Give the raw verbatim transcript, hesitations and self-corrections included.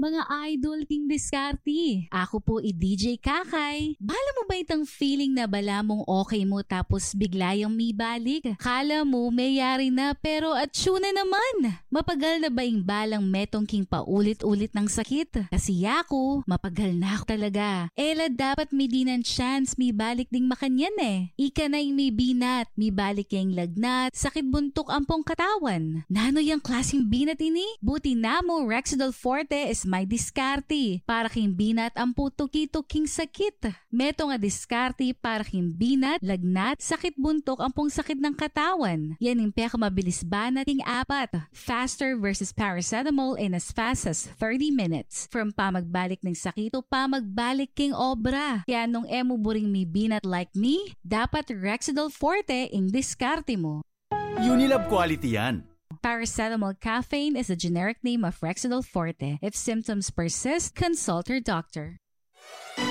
mga idol king diskarte. Ako po i-D J Kakay. Bala mo ba itang feeling na bala mong okay mo tapos bigla yung may balik? Kala mo may yari na pero atsuna naman. Mapagal na ba yung balang metong king paulit-ulit ng sakit? Kasi ako, mapagal na ako talaga. Ela dapat may dinan chance may balik ding makanyan eh. Ika na yung may binat, may balik yung lagnat, sakit buntok ampong katawan. Nano yung klaseng binat ini? Buti na mo Rexidol Forte is may diskarte para king binat ang putuki-tuking sakit. Meto nga diskarte para king binat, lagnat, sakit buntok ang pong sakit ng katawan. Yan yung peka mabilis banat king apat. Faster versus paracetamol in as fast as thirty minutes. From pamagbalik ng sakit o pamagbalik king obra. Kaya nung emo buring may binat like me, dapat Rexidol Forte ing diskarte mo. Unilab quality yan. Paracetamol caffeine is a generic name of Rexidol Forte. If symptoms persist, consult your doctor.